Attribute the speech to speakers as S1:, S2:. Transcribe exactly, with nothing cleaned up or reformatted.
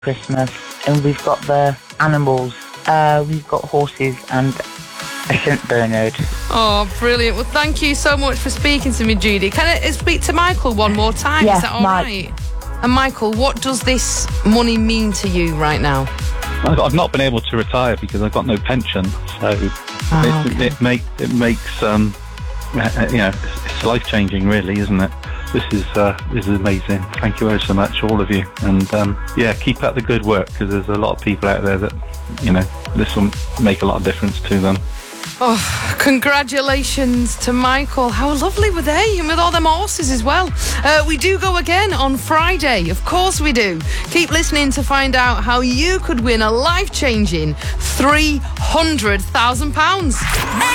S1: Christmas, and we've got the animals. Uh, we've got horses and a Saint Bernard.
S2: Oh, brilliant. Well, thank you so much for speaking to me, Judy. Can I speak to Michael one more time?
S1: Yeah,
S2: Is that all
S1: Mike.
S2: right? And Michael, what does this money mean to you right now?
S3: I've not been able to retire because I've got no pension, so
S2: Oh,
S3: it,
S2: okay.
S3: it, make, it makes um, uh, you know, it's, it's life changing, really, isn't it? This is uh, this is amazing. Thank you ever so much, all of you, and um, yeah, keep up the good work because there's a lot of people out there that, you know, this will make a lot of difference to them.
S2: Oh, congratulations to Michael. How lovely were they? And with all them horses as well. Uh, we do go again on Friday. Of course we do. Keep listening to find out how you could win a life-changing three hundred thousand pounds.